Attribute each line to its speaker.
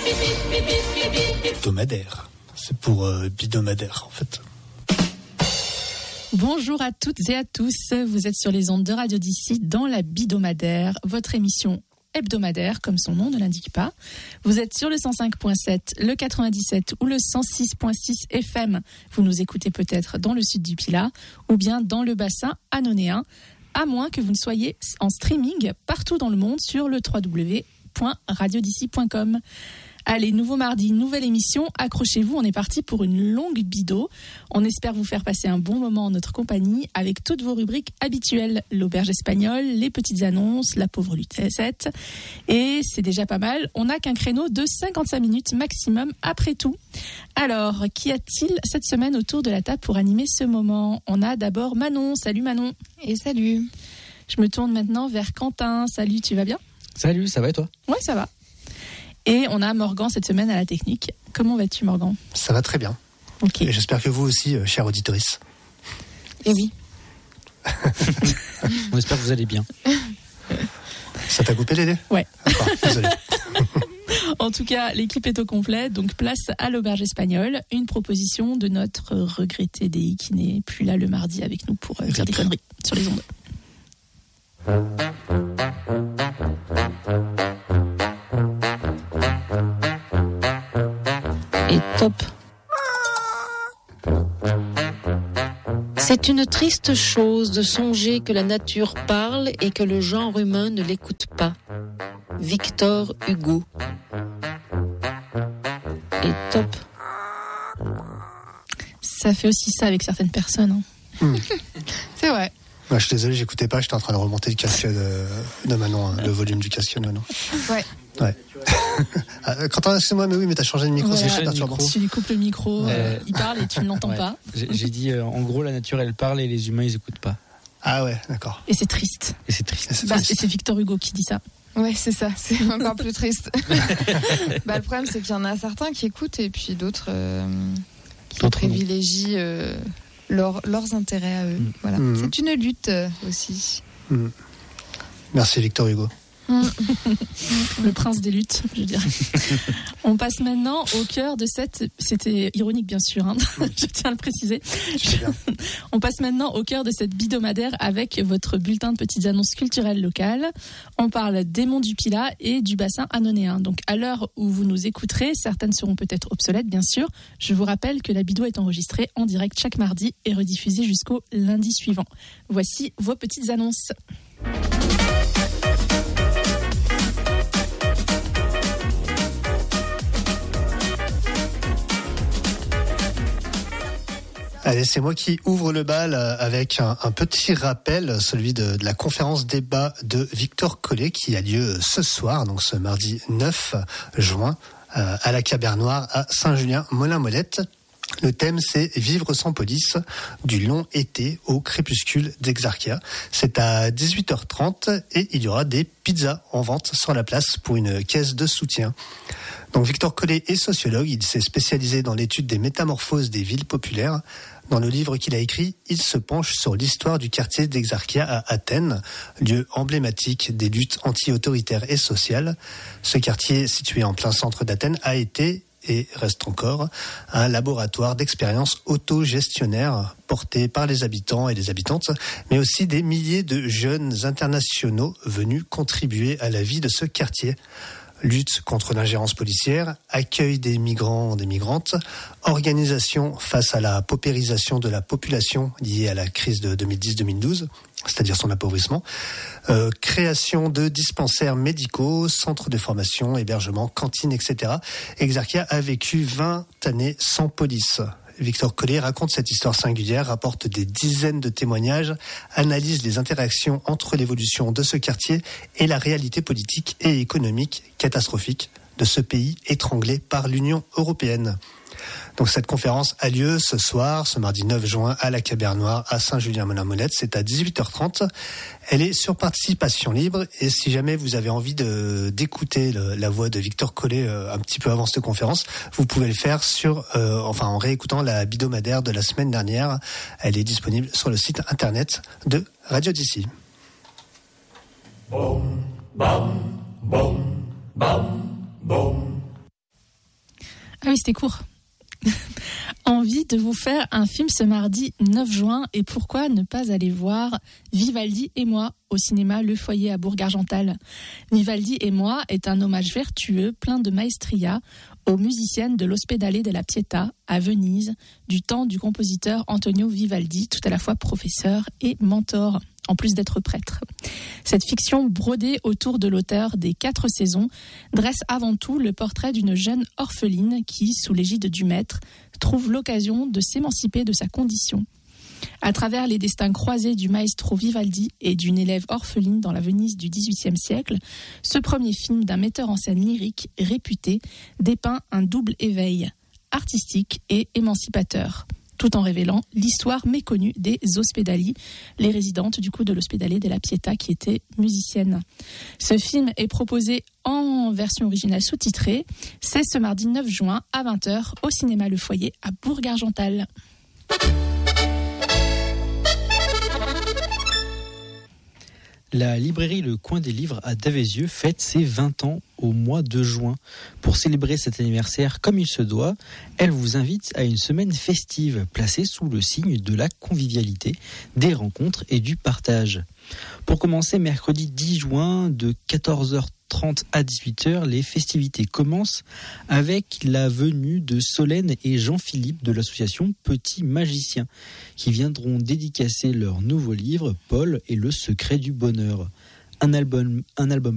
Speaker 1: Hebdomadaire. C'est pour bidomadaire en fait.
Speaker 2: Bonjour à toutes et à tous, vous êtes sur les ondes de Radio d'ici dans la Bidomadaire, votre émission hebdomadaire comme son nom ne l'indique pas. Vous êtes sur le 105.7, le 97 ou le 106.6 FM. Vous nous écoutez peut-être dans le sud du Pilat ou bien dans le bassin annonéen, à moins que vous ne soyez en streaming partout dans le monde sur le www.radiodici.com. Allez, nouveau mardi, nouvelle émission. Accrochez-vous, on est parti pour une longue bido. On espère vous faire passer un bon moment en notre compagnie avec toutes vos rubriques habituelles. L'auberge espagnole, les petites annonces, la pauvre Lucette. Et c'est déjà pas mal. On n'a qu'un créneau de 55 minutes maximum après tout. Alors, qu'y a-t-il cette semaine autour de la table pour animer ce moment ? On a d'abord Manon. Salut Manon.
Speaker 3: Et salut.
Speaker 2: Je me tourne maintenant vers Quentin. Salut, tu vas bien ?
Speaker 4: Salut, ça va et toi ?
Speaker 2: Ouais, ça va. Et on a Morgan cette semaine à la technique. Comment vas-tu, Morgan ?
Speaker 1: Ça va très bien.
Speaker 2: Ok.
Speaker 1: Et j'espère que vous aussi, chère auditrice.
Speaker 3: Et oui.
Speaker 4: On espère que vous allez bien.
Speaker 1: Ça t'a coupé les dés ?
Speaker 2: Ouais.
Speaker 1: D'accord, désolé.
Speaker 2: En tout cas, l'équipe est au complet, donc place à l'auberge espagnole. Une proposition de notre regretté DI qui n'est plus là le mardi avec nous pour dire des conneries sur les ondes.
Speaker 3: Et top. C'est une triste chose de songer que la nature parle et que le genre humain ne l'écoute pas. Victor Hugo. Et top.
Speaker 2: Ça fait aussi ça avec certaines personnes.
Speaker 3: C'est vrai.
Speaker 1: Ouais, je suis désolé, j'écoutais pas, j'étais en train de remonter le casque de Manon, le volume du casque de Manon.
Speaker 3: Ouais.
Speaker 1: Quentin, excuse-moi, mais oui, mais t'as changé de micro,
Speaker 2: Voilà.
Speaker 1: c'est perturbant.
Speaker 2: Tu lui coupes le micro, il parle et tu ne l'entends pas.
Speaker 4: J'ai dit, en gros, la nature, elle parle et les humains, ils écoutent pas.
Speaker 1: Ah ouais, d'accord.
Speaker 2: Et c'est triste.
Speaker 4: Et c'est triste.
Speaker 1: Et c'est
Speaker 2: Et
Speaker 1: triste.
Speaker 2: c'est Victor Hugo qui dit ça.
Speaker 5: Ouais, c'est ça, c'est encore plus triste. Le problème, c'est qu'il y en a certains qui écoutent et puis d'autres qui
Speaker 4: D'autres non.
Speaker 5: privilégient leurs intérêts à eux. Voilà. C'est une lutte aussi.
Speaker 1: Merci Victor Hugo.
Speaker 2: Le prince des luttes, je dirais. On passe maintenant au cœur de cette... C'était ironique, bien sûr, hein. Je tiens à le préciser.
Speaker 1: Tu sais bien.
Speaker 2: On passe maintenant au cœur de cette bidomadaire avec votre bulletin de petites annonces culturelles locales. On parle des monts du Pilat et du bassin annonéen. Donc, à l'heure où vous nous écouterez, certaines seront peut-être obsolètes, bien sûr. Je vous rappelle que la bido est enregistrée en direct chaque mardi et rediffusée jusqu'au lundi suivant. Voici vos petites annonces.
Speaker 1: Allez, c'est moi qui ouvre le bal avec un petit rappel, celui de la conférence débat de Victor Collet qui a lieu ce soir, donc ce mardi 9 juin, à la Cabernoire à Saint-Julien-Molin-Molette. Le thème, c'est « Vivre sans police, du long été au crépuscule d'Exarchia ». C'est à 18h30 et il y aura des pizzas en vente sur la place pour une caisse de soutien. Donc Victor Collet est sociologue, il s'est spécialisé dans l'étude des métamorphoses des villes populaires. Dans le livre qu'il a écrit, il se penche sur l'histoire du quartier d'Exarchia à Athènes, lieu emblématique des luttes anti-autoritaires et sociales. Ce quartier, situé en plein centre d'Athènes, a été et reste encore un laboratoire d'expériences autogestionnaires porté par les habitants et les habitantes, mais aussi des milliers de jeunes internationaux venus contribuer à la vie de ce quartier. Lutte contre l'ingérence policière, accueil des migrants, des migrantes, organisation face à la paupérisation de la population liée à la crise de 2010-2012, c'est-à-dire son appauvrissement, création de dispensaires médicaux, centres de formation, hébergement, cantines, etc. Exarchia a vécu 20 années sans police. Victor Collet raconte cette histoire singulière, rapporte des dizaines de témoignages, analyse les interactions entre l'évolution de ce quartier et la réalité politique et économique catastrophique de ce pays étranglé par l'Union européenne. Donc cette conférence a lieu ce soir, ce mardi 9 juin, à la Cabernoire, à Saint-Julien-Molin-Molette. C'est à 18h30. Elle est sur participation libre. Et si jamais vous avez envie d'écouter la voix de Victor Collet un petit peu avant cette conférence, vous pouvez le faire en réécoutant la bidomadaire de la semaine dernière. Elle est disponible sur le site internet de Radio d'ici.
Speaker 6: Boum, bam, boum, bam, boum.
Speaker 2: Ah oui, c'était court. Envie de vous faire un film ce mardi 9 juin et pourquoi ne pas aller voir Vivaldi et moi au cinéma Le Foyer à Bourg-Argental. Vivaldi et moi est un hommage vertueux plein de maestria aux musiciennes de l'Ospedale della Pietà à Venise du temps du compositeur Antonio Vivaldi, tout à la fois professeur et mentor, en plus d'être prêtre. Cette fiction brodée autour de l'auteur des 4 saisons dresse avant tout le portrait d'une jeune orpheline qui, sous l'égide du maître, trouve l'occasion de s'émanciper de sa condition. À travers les destins croisés du maestro Vivaldi et d'une élève orpheline dans la Venise du XVIIIe siècle, ce premier film d'un metteur en scène lyrique réputé dépeint un double éveil, artistique et émancipateur, tout en révélant l'histoire méconnue des Ospedali, les résidentes du coup de l'Ospedale della Pietà qui étaient musiciennes. Ce film est proposé en version originale sous-titrée. C'est ce mardi 9 juin à 20h au cinéma Le Foyer à Bourg-Argental.
Speaker 4: La librairie Le Coin des Livres à Davézieux fête ses 20 ans au mois de juin. Pour célébrer cet anniversaire comme il se doit, elle vous invite à une semaine festive placée sous le signe de la convivialité, des rencontres et du partage. Pour commencer, mercredi 10 juin de 14h30 à 18h, les festivités commencent avec la venue de Solène et Jean-Philippe de l'association Petits Magiciens qui viendront dédicacer leur nouveau livre Paul et le secret du bonheur. Un album